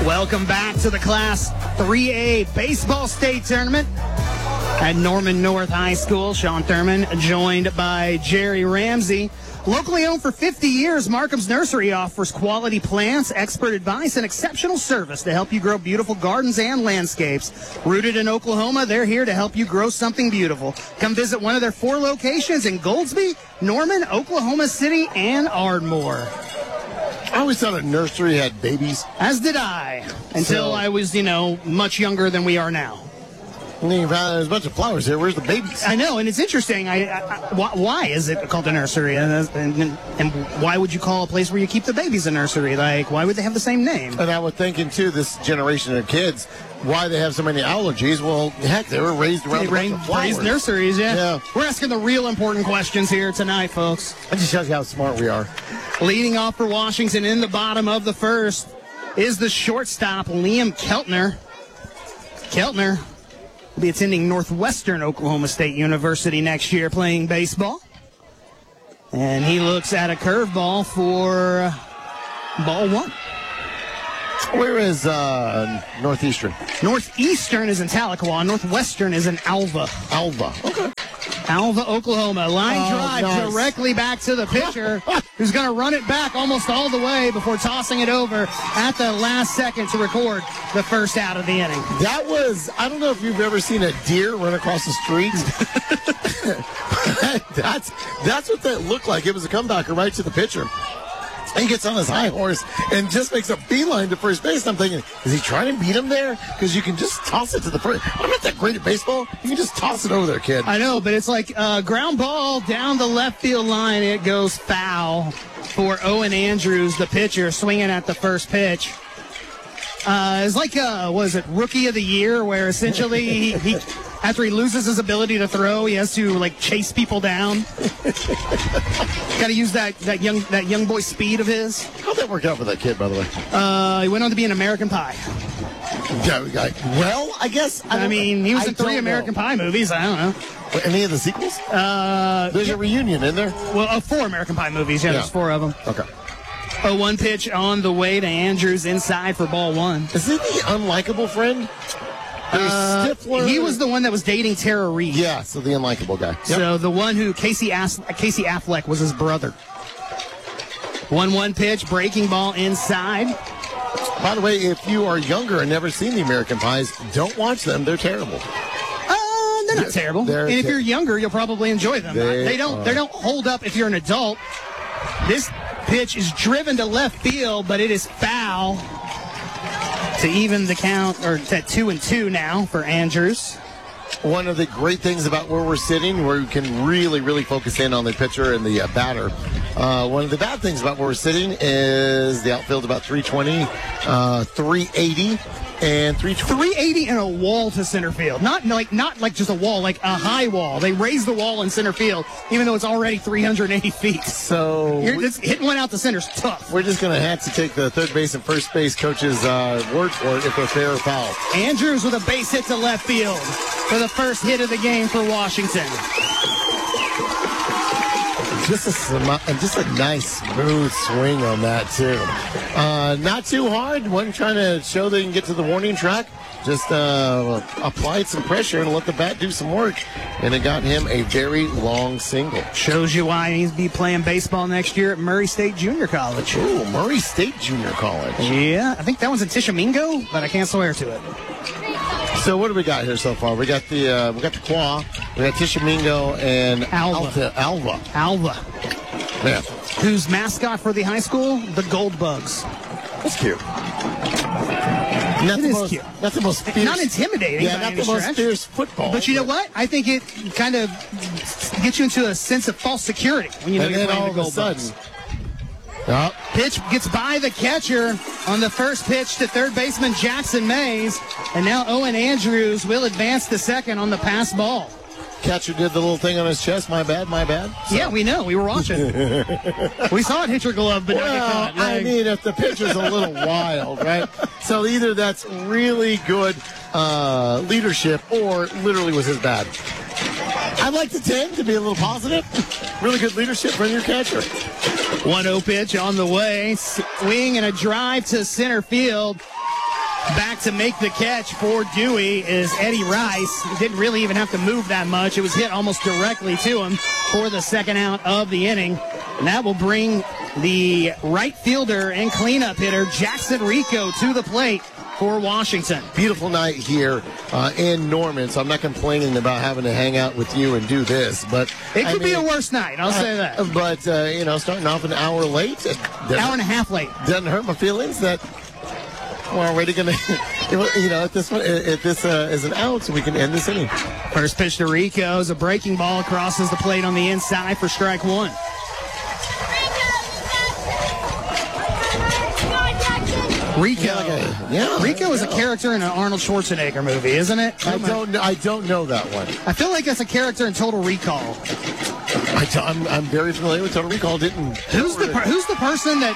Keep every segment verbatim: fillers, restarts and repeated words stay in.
Welcome back to the Class three A Baseball State Tournament at Norman North High School. Sean Thurman joined by Jerry Ramsey. Locally owned for fifty years, Markham's Nursery offers quality plants, expert advice, and exceptional service to help you grow beautiful gardens and landscapes. Rooted in Oklahoma, they're here to help you grow something beautiful. Come visit one of their four locations in Goldsby, Norman, Oklahoma City, and Ardmore. I always thought a nursery had babies. As did I, until So- I was, you know, much younger than we are now. And then you found there's a bunch of flowers here. Where's the babies? I know, and it's interesting. I, I, I why, why is it called a nursery, and, and and why would you call a place where you keep the babies a nursery? Like, why would they have the same name? And I was thinking, too, this generation of kids, why they have so many allergies. Well, heck, they were raised around They a bunch raised, of flowers. raised nurseries, yeah. Yeah. We're asking the real important questions here tonight, folks. That just shows you how smart we are. Leading off for Washington in the bottom of the first is the shortstop, Liam Keltner. Keltner will be attending Northwestern Oklahoma State University next year playing baseball. And he looks at a curveball for ball one. Where is uh, Northeastern? Northeastern is in Tahlequah. Northwestern is in Alva. Alva. Okay. Alva, Oklahoma. Line Oh, drive nice. directly back to the pitcher, who's going to run it back almost all the way before tossing it over at the last second to record the first out of the inning. That was, I don't know if you've ever seen a deer run across the street. that's, that's what that looked like. It was a comebacker right to the pitcher. He gets on his high horse and just makes a beeline to first base. I'm thinking, is he trying to beat him there? Because you can just toss it to the first. I'm not that great at baseball. You can just toss it over there, kid. I know, but it's like a ground ball down the left field line. It goes foul for Owen Andrews, the pitcher, swinging at the first pitch. Uh, it's like, uh, what is it, Rookie of the Year, where essentially he, he, after he loses his ability to throw, he has to like chase people down. Got to use that, that young that young boy speed of his. How'd that work out for that kid, by the way? Uh, he went on to be an American Pie. Yeah, I- well, I guess. I, I don't- mean, he was I in three don't American know. Pie movies. I don't know. Wait, any of the sequels? Uh, There's a reunion in there. well, uh, four American Pie movies. Yeah, Yeah. there's four of them. Okay. A one pitch on the way to Andrews inside for ball one. Is it the unlikable friend? There's Uh, Stifler. he was the one that was dating Tara Reid. Yeah, so the unlikable guy. Yep. So the one who Casey As- Casey Affleck was his brother. one one pitch, breaking ball inside. By the way, if you are younger and never seen the American Pies, don't watch them. They're terrible. Uh, they're not They're- terrible. they're And if ter- you're younger, you'll probably enjoy them. They They don't. are. They don't hold up if you're an adult. This pitch is driven to left field, but it is foul to even the count, or at two and two now for Andrews. One of the great things about where we're sitting, where we can really, really focus in on the pitcher and the uh, batter. Uh, one of the bad things about where we're sitting is the outfield about three twenty, uh, three eighty, and three twenty. three eighty and a wall to center field. Not like not like just a wall, like a high wall. They raised the wall in center field, even though it's already three hundred eighty feet. So You're, we- this, hitting one out the center's tough. we're just going to have to take the third base and first base coach's uh, word for it if they're fair or foul. Andrews with a base hit to left field for the first hit of the game for Washington. Just a sm- and just a nice smooth swing on that too. Uh, not too hard. Wasn't trying to show they can get to the warning track. Just uh, applied some pressure and let the bat do some work, and it got him a very long single. Shows you why he's be playing baseball next year at Murray State Junior College. Ooh, Murray State Junior College. Yeah, I think that one's in Tishomingo, but I can't swear to it. So what do we got here so far? We got the uh, we got the Quah, we got Tishomingo and Alva. Alta, Alva. Alva, Yeah, whose mascot for the high school, the Gold Bugs. that's cute. Not It the is most, cute. Not the most fierce. Not intimidating Yeah, by not any the most stretch. fierce football. But you know what? I think it kind of gets you into a sense of false security when you know And you're then playing all the of a Gold sudden, Bugs. oh, Pitch gets by the catcher on the first pitch to third baseman Jackson Mays. And now Owen Andrews will advance to second on the pass ball. catcher did the little thing on his chest. My bad, my bad. So- Yeah, we know. We were watching. We saw it hit your glove, but not Well, get caught. I Like, mean, if the pitcher's a little wild, right? So either that's really good uh, leadership or literally was his bad. I'd like to tend to be a little positive. Really good leadership from your catcher. one oh pitch on the way. Swing and a drive to center field. Back to make the catch for Dewey is Eddie Rice. He didn't really even have to move that much. It was hit almost directly to him for the second out of the inning. And that will bring the right fielder and cleanup hitter, Jackson Rico, to the plate for Washington. Beautiful night here uh, in Norman, so I'm not complaining about having to hang out with you and do this. But it could I mean, be a worse night, I'll say that. Uh, but, uh, you know, starting off an hour late. It hour and a half late. Doesn't hurt my feelings that we're already going to, you know, if this one, if this uh, is an out, so we can end this inning. First pitch to Rico is a breaking ball, crosses the plate on the inside for strike one. Rico. Yeah, okay. yeah, Rico is yeah. a character in an Arnold Schwarzenegger movie, isn't it? I don't. I don't know that one. I feel like it's a character in Total Recall. I t- I'm, I'm very familiar with Total Recall. Didn't. Who's the per- Who's the person that?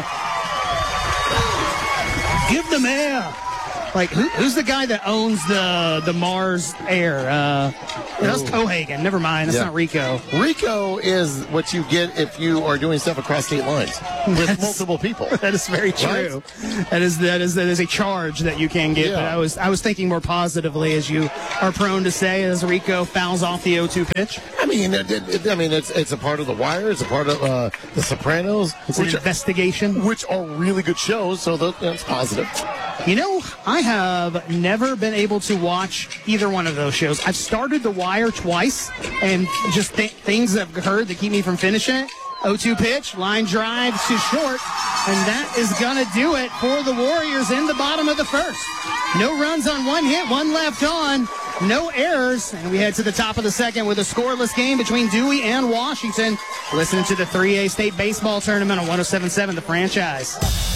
Uh, give them air. Like who, who's the guy that owns the the Mars Air? Uh, that's Cohagen. Never mind. That's Yeah. not Rico. Rico is what you get if you are doing stuff across state lines with That's- multiple people. That is very true. That is that is that is a charge that you can get. Yeah. But I was I was thinking more positively, as you are prone to say, as Rico fouls off the oh two pitch. I mean, it, it, I mean, it's it's a part of The Wire. It's a part of uh, The Sopranos. It's an which, investigation. which are really good shows. So that, that's positive. You know, I have never been able to watch either one of those shows. I've started The Wire twice, and just th- things I've heard that keep me from finishing it. oh two pitch, line drive to short, and that is going to do it for the Warriors in the bottom of the first. No runs on one hit, one left on, no errors, and we head to the top of the second with a scoreless game between Dewey and Washington. Listening to the three A State Baseball Tournament on one oh seven point seven The Franchise.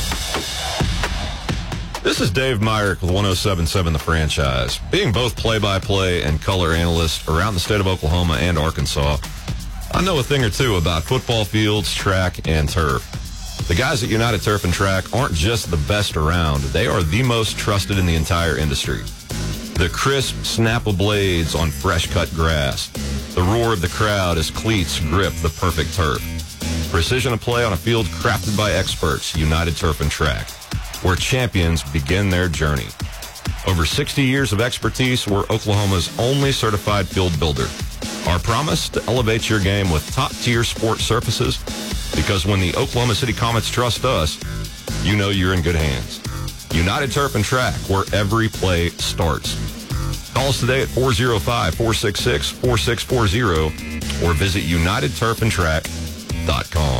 This is Dave Myrick with one oh seven point seven The Franchise. Being both play-by-play and color analyst around the state of Oklahoma and Arkansas, I know a thing or two about football fields, track, and turf. The guys at United Turf and Track aren't just the best around. They are the most trusted in the entire industry. The crisp snap of blades on fresh-cut grass. The roar of the crowd as cleats grip the perfect turf. Precision of play on a field crafted by experts, United Turf and Track, where champions begin their journey. Over sixty years of expertise, we're Oklahoma's only certified field builder. Our promise to elevate your game with top-tier sport surfaces, because when the Oklahoma City Comets trust us, you know you're in good hands. United Turf and Track, where every play starts. Call us today at four oh five, four six six, four six four zero or visit united turf and track dot com.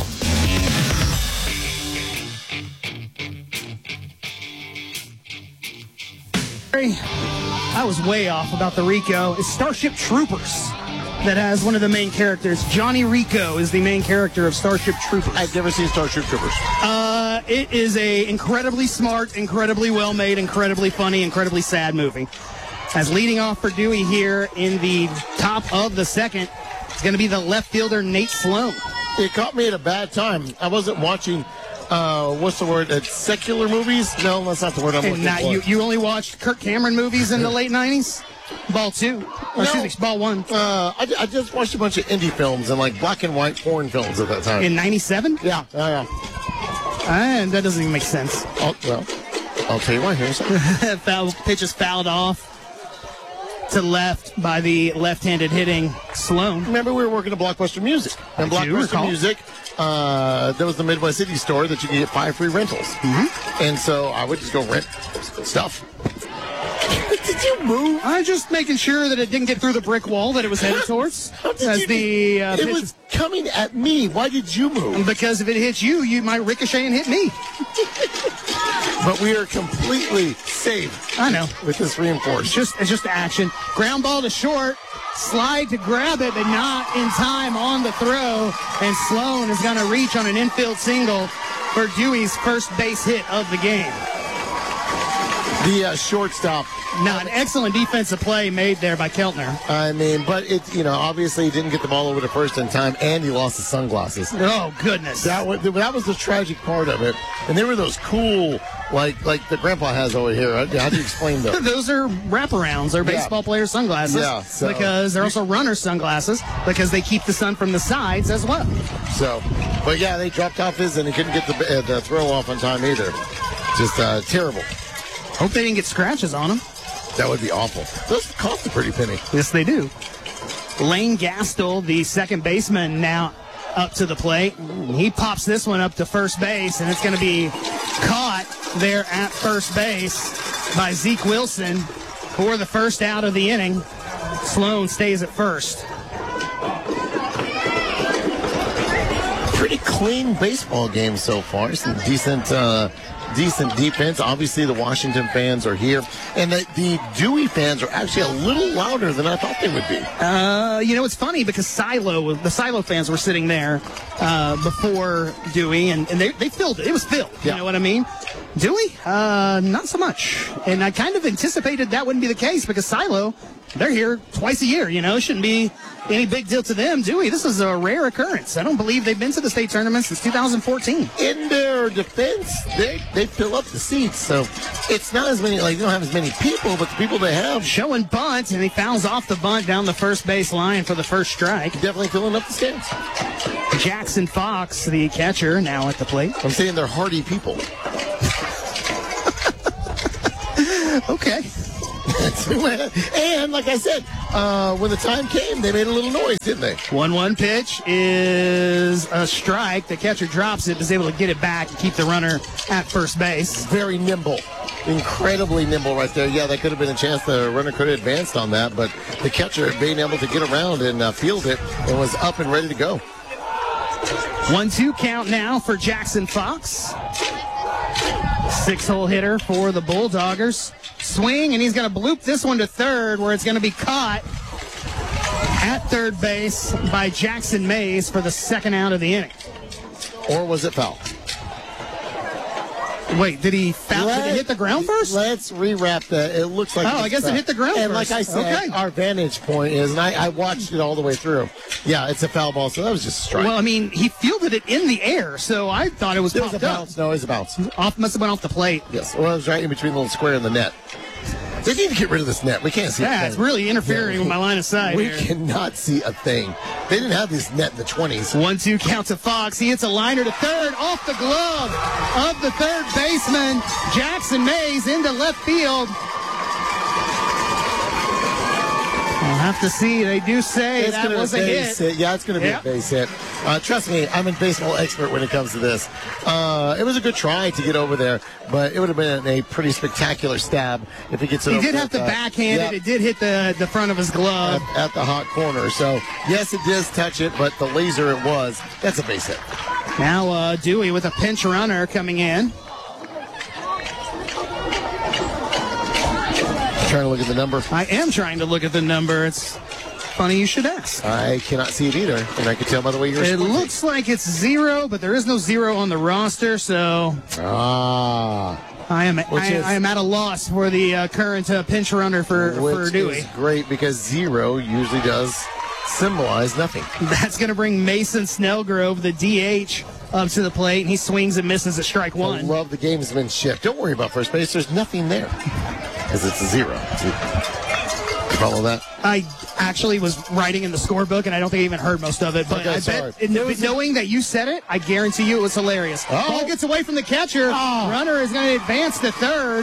I was way off about the Rico. It's Starship Troopers that has one of the main characters. Johnny Rico is the main character of Starship Troopers. I've never seen Starship Troopers. Uh, it is a incredibly smart, incredibly well-made, incredibly funny, incredibly sad movie. As leading off for Dewey here in the top of the second, it's going to be the left fielder, Nate Sloan. It caught me at a bad time. I wasn't watching, uh, what's the word, uh, secular movies? No, that's not the word I'm And looking not, for. you, you only watched Kirk Cameron movies in the late nineties? Ball two. Or, No. excuse me, ball one. Uh, I, I just watched a bunch of indie films and like black and white foreign films at that time. In ninety-seven? yeah, yeah, yeah. And that doesn't even make sense. Oh, well, I'll tell you why. Here's Foul, pitch is fouled off to left by the left-handed hitting Sloan. Remember, we were working at Blockbuster Music. And I do Blockbuster recall. Music, uh, there was the Midwest City store that you could get five free rentals. Mm-hmm. And so I would just go rent stuff. Did you move? I'm just making sure that it didn't get through the brick wall that it was headed towards. How did As you the uh, it pitch was coming at me. Why did you move? because if it hits you, you might ricochet and hit me. But we are completely safe I know. with this It's reinforced. just it's just action. Ground ball to short. Slide to grab it, but not in time on the throw. And Sloan is going to reach on an infield single for Dewey's first base hit of the game. The uh, shortstop. Now, an excellent defensive play made there by Keltner. I mean, but it, you know, obviously he didn't get the ball over to first in time, and he lost his sunglasses. Oh, goodness. That was that was the tragic part of it. And they were those cool, like like the grandpa has over here. How do you explain those? Those are wraparounds. They're Yeah. baseball players' sunglasses. Yeah, so- because they're also runners' sunglasses because they keep the sun from the sides as well. So, but yeah, they dropped off his, and he couldn't get the uh, the throw off on time either. Just uh, terrible. Hope they didn't get scratches on him. That would be awful. Those cost a pretty penny. Yes, they do. Lane Gastel, the second baseman, now up to the plate. He pops this one up to first base, and it's going to be caught there at first base by Zeke Wilson for the first out of the inning. Sloan stays at first. Pretty clean baseball game so far. Some decent, uh, decent defense. Obviously, the Washington fans are here, and the, the Dewey fans are actually a little louder than I thought they would be. Uh, you know, it's funny because Silo, the Silo fans were sitting there uh, before Dewey, and, and they, they filled it. It was filled. You Yeah. know what I mean? Dewey, uh, not so much. And I kind of anticipated that wouldn't be the case because Silo, they're here twice a year. You know, shouldn't be any big deal to them. Dewey, this is a rare occurrence. I don't believe they've been to the state tournament since two thousand fourteen. In their defense, they they fill up the seats, so it's not as many. Like they don't have as many people, but the people they have Showing bunt, and he fouls off the bunt down the first base line for the first strike. definitely filling up the stands. Jackson Fox, the catcher, now at the plate. I'm saying they're hardy people. Okay. And like I said, uh, when the time came, they made a little noise, didn't they? one one pitch is a strike. The catcher drops it, is able to get it back and keep the runner at first base. Very nimble. Incredibly nimble right there. Yeah, that could have been a chance the runner could have advanced on that, but the catcher being able to get around and uh, field it and was up and ready to go. one two count now for Jackson Fox. Six-hole hitter for the Bulldoggers. Swing, and he's going to bloop this one to third, where it's going to be caught at third base by Jackson Mays for the second out of the inning. Or was it foul? Wait, did he foul? Did he hit the ground first? Let's rewrap that. It looks like. Oh, I guess it hit the ground And first. like I said, Okay. our vantage point is, and I, I watched it all the way through. Yeah, it's a foul ball, so that was just a strike. Well, I mean, he fielded it in the air, so I thought it was it was a popped up. bounce. No, it was a bounce. Off, must have went off the plate. Yes. Well, it was right in between the little square and the net. They need to get rid of this net. We can't see. Yeah, a it's thing. really interfering Yeah. with my line of sight We here. cannot see a thing. They didn't have this net in the twenties. one two count to Fox. He hits a liner to third off the glove of the third baseman, Jackson Mays, into left field. I'll have to see. They do say It's that gonna was be a base hit. Yeah, it's going to be Yep. a base hit. Uh, trust me, I'm a baseball expert when it comes to this. Uh, it was a good try to get over there, but it would have been a pretty spectacular stab if he gets it He over did have to uh, backhand yeah, it. It did hit the, the front of his glove. at, at the hot corner. So, yes, it does touch it, but the laser it was, that's a base hit. Now uh, Dewey with a pinch runner coming in. Trying to look at the number. I am trying to look at the number. It's funny you should ask. I cannot see it either, and I can tell by the way you're It squinting. looks like it's zero, but there is no zero on the roster, so Ah. I am Which I, is- I am at a loss for the uh, current uh, pinch runner for, for Which Dewey. is great because zero usually does symbolize nothing. That's going to bring Mason Snellgrove, the D H, up to the plate, and he swings and misses at strike I one. love the gamesmanship. Don't worry about first base. There's nothing there because it's a zero. You follow that? I actually was writing in the scorebook, and I don't think I even heard most of it. But Okay, I sorry. bet, in, knowing that you said it, I guarantee you it was hilarious. Oh. Ball gets away from the catcher. Oh. Runner is going to advance to third.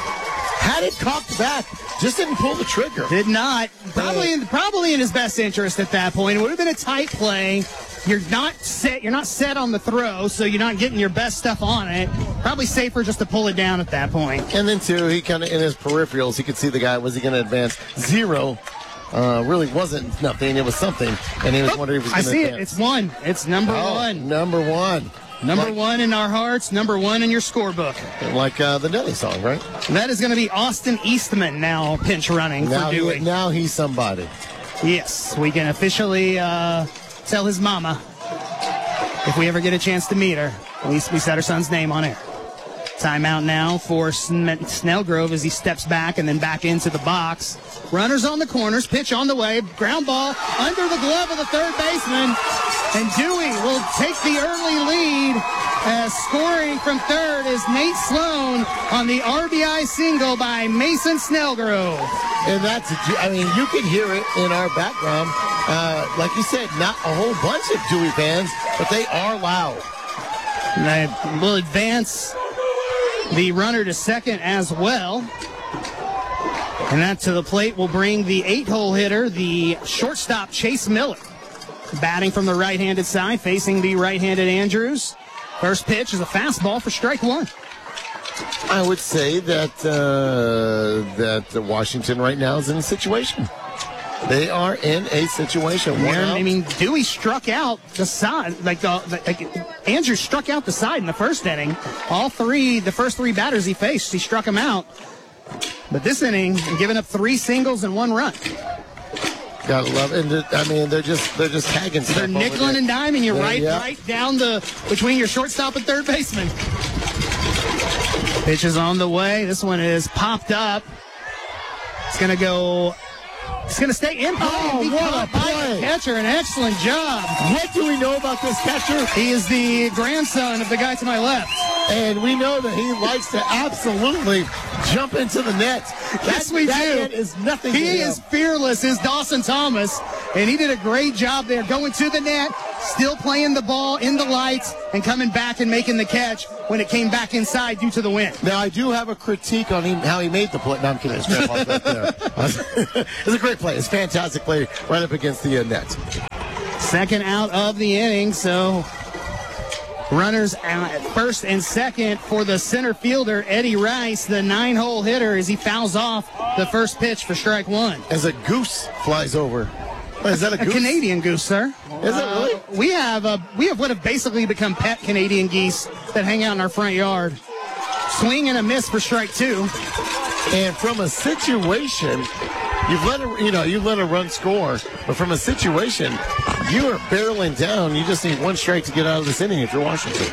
Had it cocked back, just didn't pull the trigger. Did not. Probably, in, probably in his best interest at that point. It would have been a tight play. You're not set. You're not set on the throw, so you're not getting your best stuff on it. Probably safer just to pull it down at that point. And then, too, he kind of, in his peripherals, he could see the guy, was he going to advance? Zero uh, really wasn't nothing. It was something. And he was wondering if he I was going see to it. advance. It's one. It's number Oh, one. Number one. Number Like- one in our hearts. Number one in your scorebook. Like uh, the Nelly song, right? That is going to be Austin Eastman now pinch running Now, for he, Dewey. now he's somebody. Yes, we can officially uh, tell his mama, if we ever get a chance to meet her, at least we said her son's name on air. Timeout now for Sn- Snellgrove as he steps back and then back into the box. Runners on the corners, pitch on the way, ground ball under the glove of the third baseman. And Dewey will take the early lead as scoring from third is Nate Sloan on the R B I single by Mason Snellgrove. And that's, I mean, you can hear it in our background. Uh, like you said, not a whole bunch of Dewey fans, but they are loud. And I will advance the runner to second as well. And that to the plate will bring the eight-hole hitter, the shortstop Chase Miller. Batting from the right-handed side, facing the right-handed Andrews. First pitch is a fastball for strike one. I would say that uh, that Washington right now is in a situation. They are in a situation. One Yeah, out. I mean, Dewey struck out the side, like the like Andrews struck out the side in the first inning. All three, the first three batters he faced, he struck them out. But this inning, giving up three singles and one run. Gotta love it. And I mean, they're just they're just tagging stuff. They're over nickeling there. and diming you Yeah, right, yeah. right down the between your shortstop and third baseman. Pitch is on the way. This one is popped up. It's gonna go. It's gonna stay in play. Oh, and be what a caught by play. the catcher. An excellent job. What do we know about this catcher? He is the grandson of the guy to my left. And we know that he likes to absolutely jump into the net. Yes, That- we that do. net is nothing to He him. is fearless, is Dawson Thomas, and he did a great job there going to the net, still playing the ball in the lights, and coming back and making the catch when it came back inside due to the wind. Now, I do have a critique on him, how he made the play. No, I'm kidding. His grandpa's right there. It's a great play. It's a fantastic play right up against the uh, net. Second out of the inning, so runners at first and second for the center fielder, Eddie Rice, the nine-hole hitter, as he fouls off the first pitch for strike one. As a goose flies over. Wait, is that a A goose? Canadian goose, sir. Is it really? Uh, we have a, we have what have basically become pet Canadian geese that hang out in our front yard. Swing and a miss for strike two. And from a situation, you've let a, you know, you've let a run score, but from a situation, you are barreling down. You just need one strike to get out of this inning if you're Washington.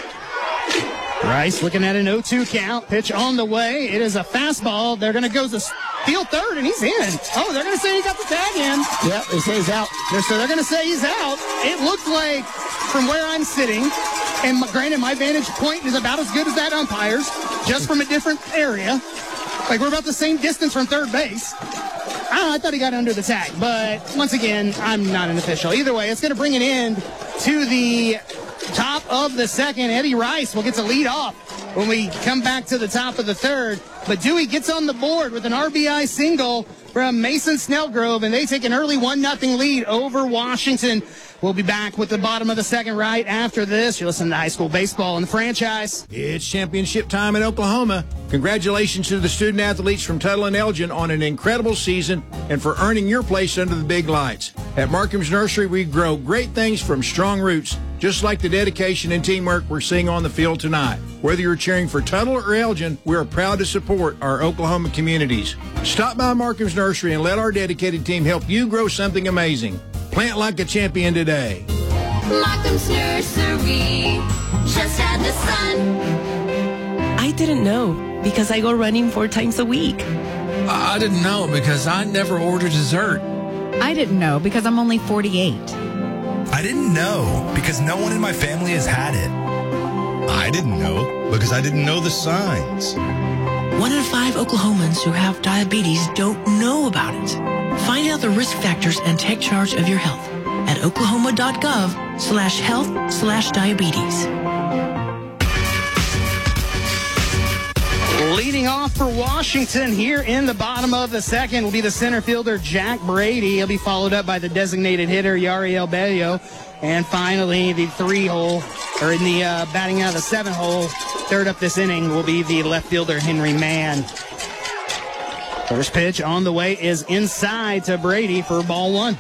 Rice looking at an oh two count. Pitch on the way. It is a fastball. They're going to go to field third, and he's in. Oh, they're going to say he got the tag in. Yeah, they say he's out. They're- So they're going to say he's out. It looked like, from where I'm sitting, and my- granted, my vantage point is about as good as that umpire's, just from a different area. Like, we're about the same distance from third base. I don't know, I thought he got under the tag, but once again, I'm not an official. Either way, it's going to bring an end to the top of the second. Eddie Rice will get to lead off when we come back to the top of the third. But Dewey gets on the board with an R B I single from Mason Snellgrove, and they take an early one nothing lead over Washington. We'll be back with the bottom of the second right after this. You're listening to High School Baseball in the franchise. It's championship time in Oklahoma. Congratulations to the student athletes from Tuttle and Elgin on an incredible season and for earning your place under the big lights. At Markham's Nursery, we grow great things from strong roots, just like the dedication and teamwork we're seeing on the field tonight. Whether you're cheering for Tuttle or Elgin, we're proud to support our Oklahoma communities. Stop by Markham's Nursery and let our dedicated team help you grow something amazing. Plant like a champion today. Markham's Nursery just had the sun. I didn't know because I go running four times a week. I didn't know because I never order dessert. I didn't know because I'm only forty-eight. I didn't know because no one in my family has had it. I didn't know because I didn't know the signs. One in five Oklahomans who have diabetes don't know about it. Find out the risk factors and take charge of your health at oklahoma.gov slash health slash diabetes. Leading off for Washington here in the bottom of the second will be the center fielder, Jack Brady. He'll be followed up by the designated hitter, Yariel Bello. And finally, the three-hole, or in the uh, batting out of the seven-hole, third up this inning will be the left fielder, Henry Mann. First pitch on the way is inside to Brady for ball one.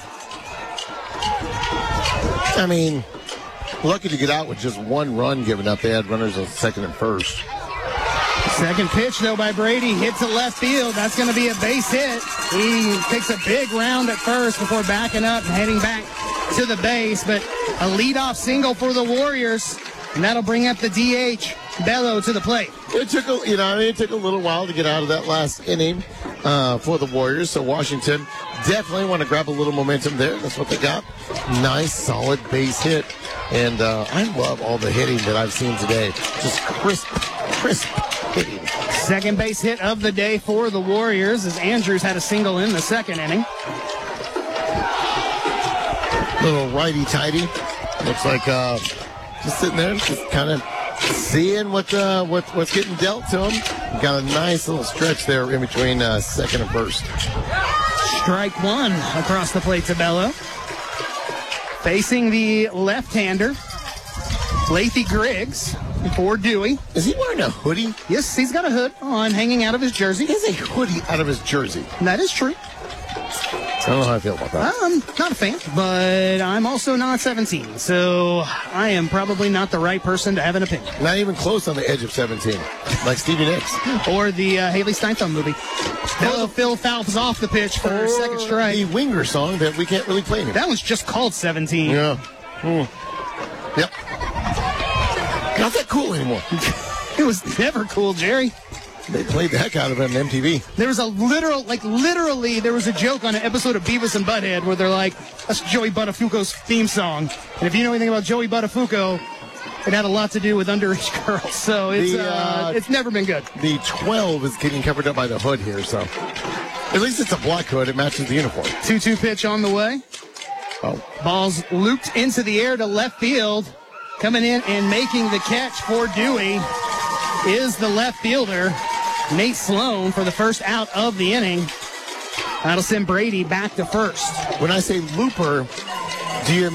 I mean, lucky to get out with just one run given up. They had runners on second and first. Second pitch, though, by Brady. Hit to left field. That's going to be a base hit. He takes a big round at first before backing up and heading back to the base. But a leadoff single for the Warriors, and that'll bring up the D H, Bello, to the plate. It took a, you know, I mean, it took a little while to get out of that last inning uh, for the Warriors. So Washington definitely want to grab a little momentum there. That's what they got. Nice, solid base hit. And uh, I love all the hitting that I've seen today. Just crisp, crisp hitting. Second base hit of the day for the Warriors as Andrews had a single in the second inning. Little righty-tighty. Looks like uh, just sitting there, just kind of Seeing what, uh, what what's getting dealt to him. Got a nice little stretch there in between uh, second and first. Strike one across the plate to Bello. Facing the left-hander, Lathy Griggs for Dewey. Is he wearing a hoodie? Yes, he's got a hood on hanging out of his jersey. He has a hoodie out of his jersey. That is true. I don't know how I feel about that. I'm not a fan, but I'm also not seventeen, so I am probably not the right person to have an opinion. Not even close on the edge of seventeen, like Stevie Nicks. Or the uh, Haley Steinfeld movie. Phil, Phil Phelps off the pitch for Or second strike. the Winger song that we can't really play anymore. That was just called seventeen. Yeah. Mm. Yep. Not that cool anymore. It was never cool, Jerry. They played the heck out of it on M T V. There was a literal, like literally, there was a joke on an episode of Beavis and Butthead where they're like, that's Joey Buttafuoco's theme song. And if you know anything about Joey Buttafuoco, it had a lot to do with underage girls. So it's The, uh, uh, it's never been good. The twelve is getting covered up by the hood here, so at least it's a black hood. It matches the uniform. two two pitch on the way. Oh, Ball's looped into the air to left field. Coming in and making the catch for Dewey is the left fielder, Nate Sloan, for the first out of the inning. That'll send Brady back to first. when I say looper, do you